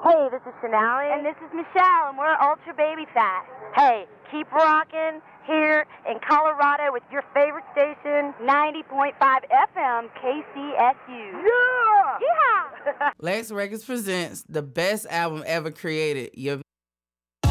Hey, this is Sonali. And this is Michelle, and we're Ultra Baby Fat. Hey, keep rocking here in Colorado with your favorite station, 90.5 FM KCSU. Yeah! Yeah! Lex Records presents the best album ever created. Your